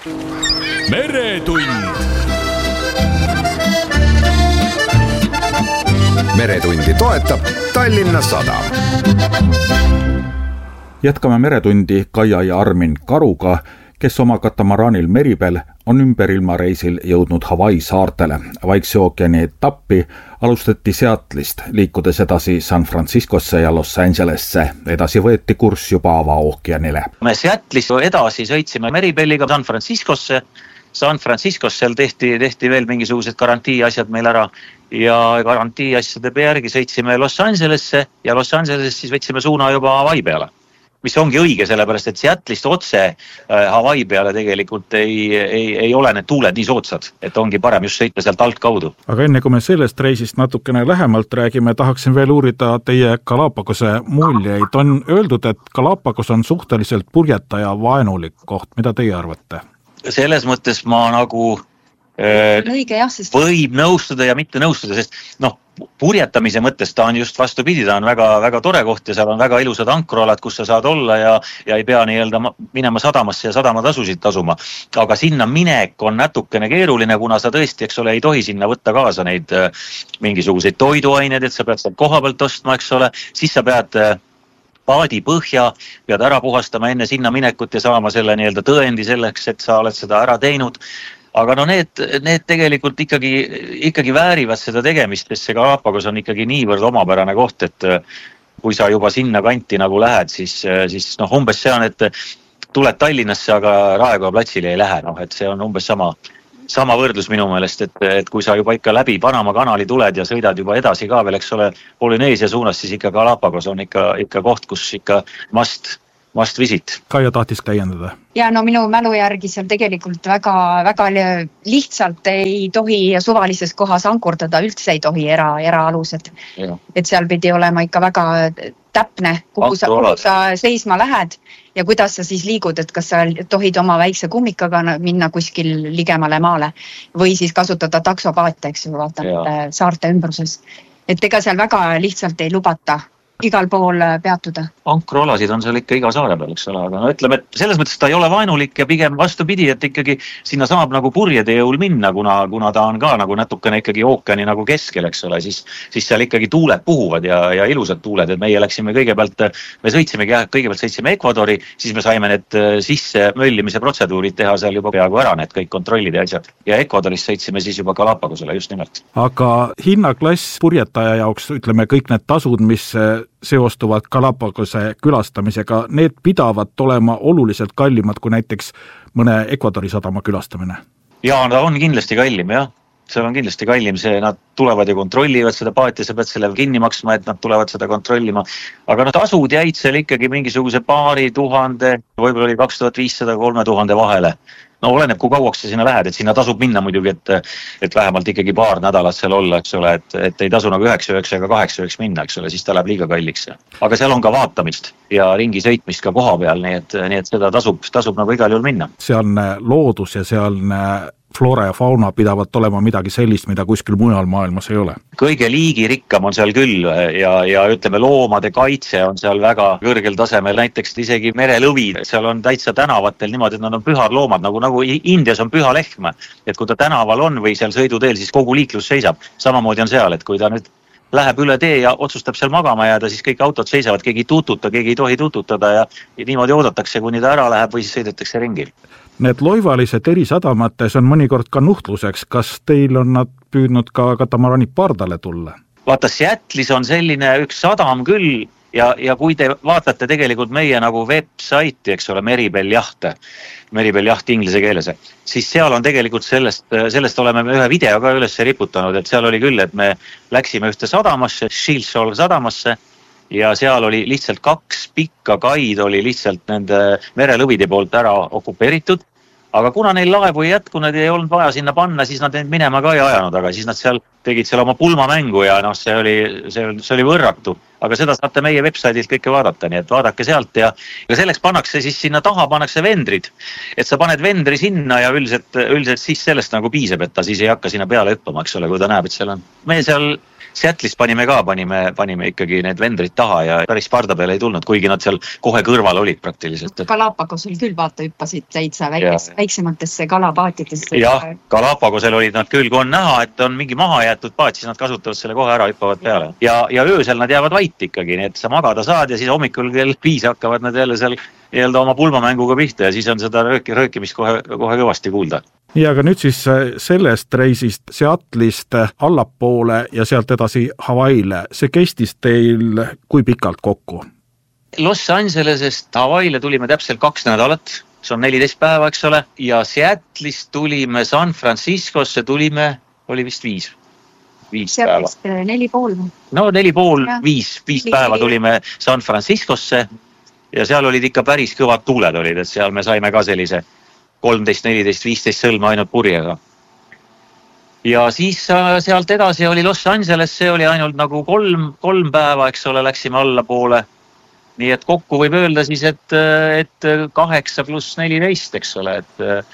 Meretund. Meretundi toetab Tallinna Sadam. Jätkame Meretundi Kaia ja Armin Karuga, kes oma katamaraanil Meribel on ümberilmareisil jõudnud Hawaii saartele. Vaikse ookeani etappi alustati Seattle'ist, liikudes edasi San Franciscosse ja Los Angelesse. Edasi võeti kurss juba avaookeanile. Me Seattle'ist edasi sõitsime Meribeliga San Franciscosse. San Franciscos seal tehti veel mingisugused garantiiasjad meil ära ja garantiiasjade järgi sõitsime Los Angelesse ja Los Angelesest siis võtsime suuna juba Hawaii peale. Mis ongi õige, sellepärast, et Seattle'ist otse Hawaii peale tegelikult ei ole need tuuled nii soodsad, et ongi parem just sõita sealt alt kaudu. Aga enne kui me sellest reisist natukene lähemalt räägime, tahaksin veel uurida teie Galapagose muljeid. On öeldud, et Galapagos on suhteliselt purjetaja vaenulik koht. Mida teie arvate? Selles mõttes ma nagu õige, jah, sest võib nõustuda ja mitte nõustuda, sest purjetamise mõttes ta on just vastupidi, ta on väga, väga tore koht ja seal on väga ilusad ankrualad, kus sa saad olla ja ei pea nii-öelda minema sadamasse ja sadamatasusid tasuma. Aga sinna minek on natukene keeruline, kuna sa tõesti, eks ole, ei tohi sinna võtta kaasa neid mingisuguseid toiduaineid, et sa pead sealt koha pealt ostma, eks ole, siis sa pead paadi põhja, pead ära puhastama enne sinna minekut ja saama selle nii-öelda tõendi selleks, et sa oled seda ära teinud. Aga need tegelikult ikkagi väärivad seda tegemist, sest see Galapagos on ikkagi niivõrd omapärane koht, et kui sa juba sinna kanti nagu lähed, siis umbes see on, et tuled Tallinnasse, aga Raekoja platsile ei lähe. Et see on umbes sama võrdlus minu meelest, et kui sa juba ikka läbi Panama kanali tuled ja sõidad juba edasi ka veel, eks ole, Polüneesia suunas, siis ikka Galapagos on ikka koht, kus ikka must visit. Kaia tahtis täiendada. Ja minu mälu järgi seal tegelikult väga lihtsalt ei tohi suvalises kohas ankurdada, üldse ei tohi eraalused. Et seal pidi olema ikka väga täpne, kuhu sa seisma lähed ja kuidas sa siis liigud, et kas sa tohid oma väikse kummikaga minna kuskil ligemale maale või siis kasutada taksopaate, eks ju, vaatan saarte ümbruses. Et ega seal väga lihtsalt ei lubata igal pool peatuda. Ankrualasid on seal ikka iga saare peal, eks ole, aga ütleme, et selles mõttes ta ei ole vaenulik ja pigem vastupidi, et ikkagi sinna saab nagu purjede jõul minna, kuna ta on ka nagu natukene ikkagi ookeani nagu keskel, eks ole, siis seal ikkagi tuuled puhuvad ja ilusad tuuled, et meie läksime me sõitsime Ecuadori, siis me saime need sisse möllimise protseduurid teha seal juba peaaegu ära, need kõik kontrollid ja asjad. Ja Ecuadoris sõitsime siis juba Galapagosele just nimelt. Aga hinnaklass purjetaja jaoks, ütleme kõik need tasud, mis seostuvad Galapagose külastamisega, need pidavad olema oluliselt kallimad kui näiteks mõne Ecuadori sadama külastamine. Ja, ta on kindlasti kallim, jah. Seal on kindlasti kallim see, nad tulevad ja kontrollivad seda paati, sa pead selle kinni maksma, et nad tulevad seda kontrollima. Aga tasud jäid seal ikkagi mingisuguse 2000, võib-olla oli 2500-3000 vahele. Oleneb, kui kauaks sa sinna lähed, et sinna tasub minna muidugi, et vähemalt ikkagi paar nädalat seal olla, eks ole, et ei tasu nagu 9 ega 8 minna, eks ole, siis ta läheb liiga kalliks. Aga seal on ka vaatamist ja ringi sõitmist ka koha peal, nii et seda tasub nagu igal juhul minna. Sealne loodus ja sealne flora ja fauna pidavat olema midagi sellist, mida kuskil mujal maailmas ei ole. Kõige liigirikkam on seal küll ja ütleme, loomade kaitse on seal väga kõrgel tasemel, näiteks isegi merelõvid, seal on täitsa tänavatel niimoodi, et nad on pühad loomad, nagu Indias on püha lehm, et kui ta tänaval on või seal sõiduteel, siis kogu liiklus seisab. Samamoodi on seal, et kui ta nüüd läheb üle tee ja otsustab seal magama jääda, siis kõik autod seisavad, keegi ei tohi tututada ja niimoodi oodatakse, kuni ta ära läheb või siis sõidetakse ringi. Need loivalised erisadamates on mõnikord ka nuhtluseks. Kas teil on nad püüdnud ka katamaranid pardale tulla? Vaata, Seattle'is on selline üks sadam küll ja kui te vaatate tegelikult meie nagu websaiti, eks ole, Meribel jaht inglise keeles, siis seal on tegelikult sellest oleme ühe video ka üles riputanud, et seal oli küll, et me läksime ühte sadamasse, Shieldsall sadamasse, ja seal oli lihtsalt 2 pikka kaid oli lihtsalt nende merelõvide poolt ära okupeeritud, aga kuna neil laevu ei jätku, nad ei olnud vaja sinna panna, siis nad minema ka ei ajanud, aga siis nad seal tegid seal oma pulmamängu ja noh, see oli võrratu. Aga seda saate meie websaidilt kõike vaadata, nii et vaadake sealt ja selleks pannakse siis sinna taha pannakse vendrid. Et sa paned vendri sinna ja üldiselt siis sellest nagu piisab, et ta siis ei hakka sinna peale hüppama, eks ole, kui ta näeb, et seal on. Me seal Seattle'is panime ikkagi need vendrid taha ja päris parda peale ei tulnud, kuigi nad seal kohe kõrval olid praktiliselt. Galapagosel küll vaata hüppasid täitsa väiksematesse kalapaatidesse. Jah, Galapagosel olid nad küll, kui on näha, et on mingi maha jäetud paat, siis nad kasutavad selle kohe ära, hüppavad peale. Ja öösel nad jäävad vait ikkagi, nii et sa magada saad ja siis hommikul kell 5 hakkavad nad jälle seal oma pulmamänguga pihta ja siis on seda röökimist kohe kõvasti kuulda. Ja aga nüüd siis sellest reisist Seattle'ist allapoole ja sealt edasi Hawaii'le. See kestis teil kui pikalt kokku? Los Angelesest Hawaii'le tulime täpselt 2 nädalat, see on 14 päeva, eks ole, ja Seattle'ist tulime San Franciscosse, oli vist 5 päeva. 4,5. No 4,5, 5 päeva tulime San Franciscosse ja seal olid ikka päris kõvad tuuled olid, et seal me saime ka sellise 13, 14, 15 sõlma ainult purjega. Ja siis sealt edasi oli Los Angeles, see oli ainult nagu 3 päeva, eks ole, läksime allapoole. Nii et kokku võib öelda siis, et 8 + 14, eks ole, et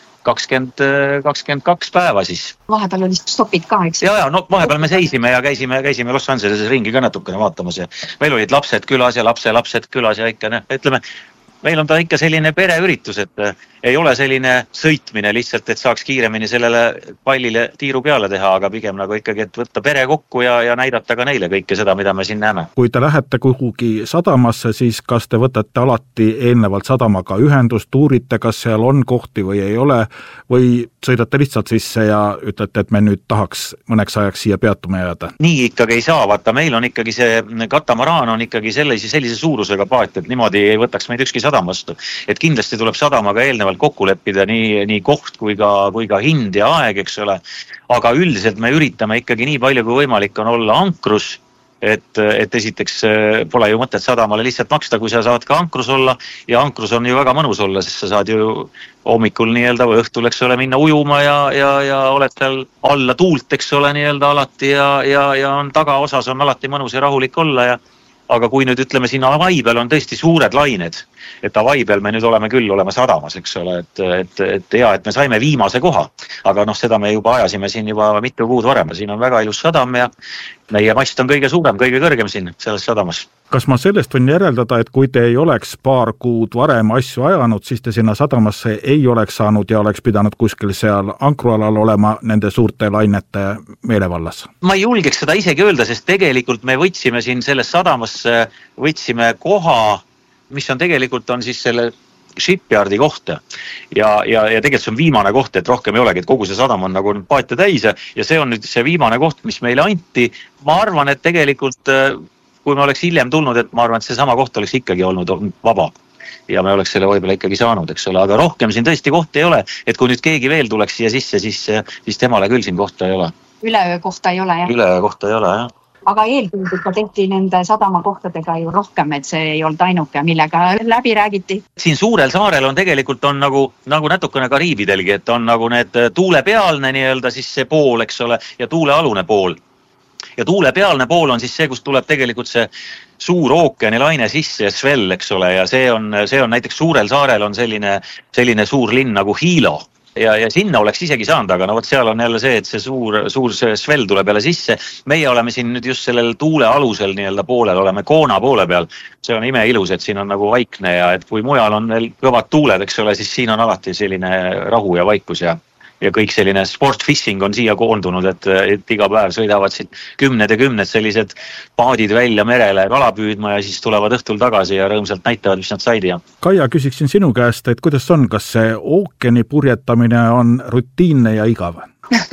22 päeva siis. Vahepeal oli stopid ka, eks? Ja, no vahepeal me seisime ja käisime Los Angeleses ringi ka natukene vaatamas ja meil olid lapsed külas ja lapsed külas ja ikka, ütleme, meil on ta ikka selline pereüritus, et ei ole selline sõitmine lihtsalt, et saaks kiiremini sellele pallile tiiru peale teha, aga pigem nagu ikkagi, et võtta pere kokku ja näidata ka neile kõike seda, mida me siin näeme. Kui te lähete kuhugi sadamasse, siis kas te võtate alati eelnevalt sadamaga ühendust, uurite, kas seal on kohti või ei ole, või sõidate lihtsalt sisse ja ütlete, et me nüüd tahaks mõneks ajaks siia peatuma jääda? Nii ikkagi ei saa, vaata, meil on ikkagi see katamaraan on ikkagi sellise suurusega paat, et niimoodi ei võtaks meid ükski sadam vastu. Et kindlasti tuleb sadamaga eelnevalt kokku leppida nii koht kui ka hind ja aeg, eks ole. Aga üldiselt me üritame ikkagi nii palju kui võimalik on olla ankrus, et esiteks pole ju mõtet sadamale lihtsalt maksta, kui sa saad ka ankrus olla ja ankrus on ju väga mõnus olla, sest sa saad ju hommikul nii-öelda või õhtul, eks ole, minna ujuma ja oled seal alla tuult, eks ole, nii-öelda alati ja on tagaosas on alati mõnus ja rahulik olla aga kui nüüd ütleme siin Hawaii peal on tõesti suured lained, et Hawaii peal me nüüd oleme sadamas, eks ole, et me saime viimase koha, aga seda me juba ajasime siin juba mitu kuud varem, siin on väga ilus sadam ja meie mast on kõige suurem, kõige kõrgem siin selles sadamas. Kas ma sellest võin järeldada, et kui te ei oleks paar kuud varem asju ajanud, siis te sinna sadamasse ei oleks saanud ja oleks pidanud kuskil seal ankrualal olema nende suurte lainete meelevallas? Ma ei julgeks seda isegi öelda, sest tegelikult me võtsime siin selles sadamasse, võtsime koha, mis on tegelikult on siis selle shipyardi kohta ja tegelikult see on viimane koht, et rohkem ei olegi, et kogu see sadam on nagu paate täis ja see on nüüd see viimane koht, mis meile anti. Ma arvan, et tegelikult kui me oleks hiljem tulnud, et ma arvan, et see sama koht oleks ikkagi olnud vaba ja me oleks selle võib-olla ikkagi saanud, eks ole, aga rohkem siin tõesti kohta ei ole, et kui nüüd keegi veel tuleks siia sisse, siis temale küll siin kohta ei ole. Üleöö kohta ei ole, jah? Üleöö kohta ei ole, jah. Aga eelkõige ikka tehti nende sadama kohtadega ju rohkem, et see ei olnud ainuke, millega läbi räägiti. Siin suurel saarel on tegelikult on nagu natukene Kariibidelgi, et on nagu need tuulepealne nii-öelda siis see pool, eks ole, ja tuulealune pool. Ja tuulepealne pool on siis see, kus tuleb tegelikult see suur ookeanilaine sisse ja Swell, eks ole, ja see on näiteks suurel saarel on selline suur linn nagu Hilo. Ja sinna oleks isegi saanud, aga seal on jälle see, et see suur Swell tuleb jälle sisse. Meie oleme siin nüüd just sellel tuule alusel nii-öelda poolel, oleme Koona poole peal. See on imeilus, et siin on nagu vaikne ja et kui mujal on veel kõvad tuuled, eks ole, siis siin on alati selline rahu ja vaikus ja kõik selline sport fishing on siia koondunud, et iga päev sõidavad siit kümned ja kümned sellised paadid välja merele kala püüdma ja siis tulevad õhtul tagasi ja rõõmsalt näitavad, mis nad said. Kaia, küsiksin sinu käest, et kuidas on, kas see ookeani purjetamine on rutiinne ja igav?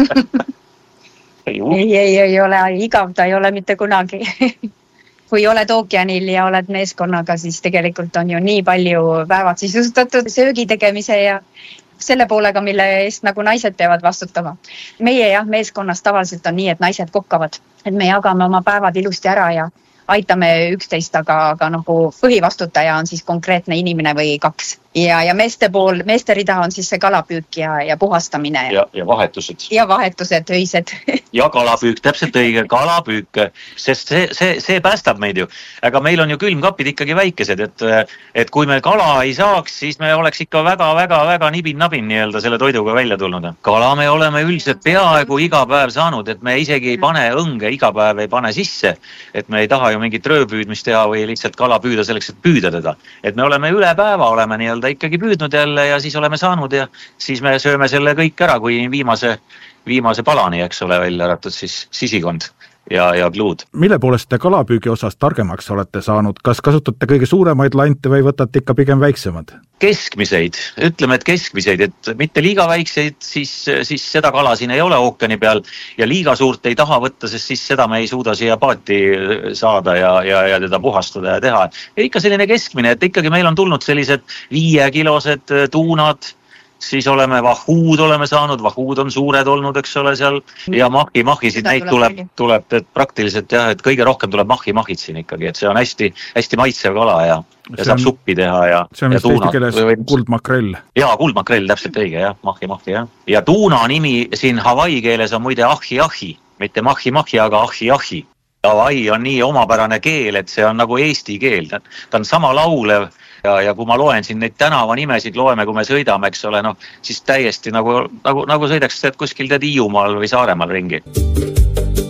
ei ole igav, ta ei ole mitte kunagi. Kui oled ookeanil ja oled meeskonnaga, siis tegelikult on ju nii palju päevad sisustatud söögi tegemise ja selle poolega, mille eest nagu naised peavad vastutama. Meie meeskonnas tavaliselt on nii, et naised kokkavad, et me jagame oma päevad ilusti ära ja aitame üksteist, aga nagu põhivastutaja on siis konkreetne inimene või 2. Ja meeste rida on siis see kalapüük ja puhastamine. Ja vahetused. Ja vahetused, öised. ja kalapüük, täpselt õige, kalapüük, sest see päästab meid ju. Aga meil on ju külmkapid ikkagi väikesed, et kui me kala ei saaks, siis me oleks ikka väga nibin-nabin nii-öelda selle toiduga välja tulnud. Kala me oleme üldiselt peaaegu iga päev saanud, et me isegi ei pane õnge, iga päev ei pane sisse, et me ei taha ju mingit röövpüüdmist teha või lihtsalt kala püüda selleks, et püüda teda. Et me oleme üle päeva oleme nii-öelda ikkagi püüdnud jälle ja siis oleme saanud ja siis me sööme selle kõik ära, kui viimase palani, eks ole, välja arvatud siis sisikond ja kluud. Mille poolest te kalapüügi osas targemaks olete saanud? Kas kasutate kõige suuremaid lante või võtate ikka pigem väiksemad? Keskmiseid, ütleme, et keskmiseid, et mitte liiga väikseid, siis seda kala siin ei ole ookeani peal ja liiga suurt ei taha võtta, sest siis seda me ei suuda siia paati saada ja teda puhastada ja teha. Ja ikka selline keskmine, et ikkagi meil on tulnud sellised 5-kilosed tuunad, siis oleme vahuud saanud, vahuud on suured olnud, eks ole, seal ja mahisid neid tuleb praktiliselt jah, et kõige rohkem tuleb mahid siin ikkagi, et see on hästi maitsev kala ja saab suppi teha ja see on vist eesti keeles kuldmakrell. Jaa, kuldmakrell, täpselt õige, jah, mahi jah. Ja tuuna nimi siin Hawaii keeles on muide ahi, mitte mahi, aga ahi. Hawaii on nii omapärane keel, et see on nagu eesti keel, ta on sama laulev. Ja kui ma loen siin neid tänavanimesid, loeme, kui me sõidame, eks ole, siis täiesti nagu sõidaks kuskil Hiiumaal või Saaremaal ringi.